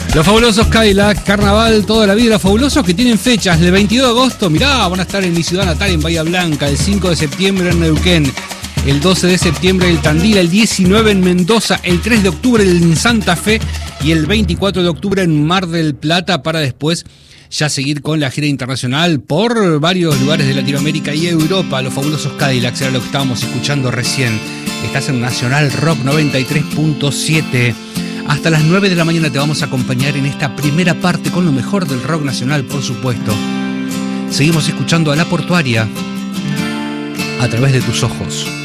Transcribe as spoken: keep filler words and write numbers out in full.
Los fabulosos Cadillac, carnaval toda la vida. Los fabulosos que tienen fechas. El veintidós de agosto, mirá, van a estar en mi ciudad natal, en Bahía Blanca. El cinco de septiembre en Neuquén. El doce de septiembre en Tandil. El diecinueve en Mendoza. El tres de octubre en Santa Fe. Y el veinticuatro de octubre en Mar del Plata, para después ya seguir con la gira internacional por varios lugares de Latinoamérica y Europa. Los fabulosos Cadillacs era lo que estábamos escuchando recién. Estás en Nacional Rock noventa y tres punto siete. Hasta las nueve de la mañana te vamos a acompañar en esta primera parte con lo mejor del rock nacional, por supuesto. Seguimos escuchando a La Portuaria a través de tus ojos.